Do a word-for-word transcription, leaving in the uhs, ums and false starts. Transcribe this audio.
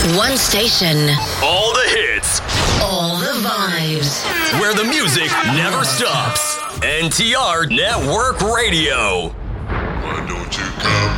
One station. All the hits. All the vibes. Where the music never stops. N T R Network Radio. Why don't you come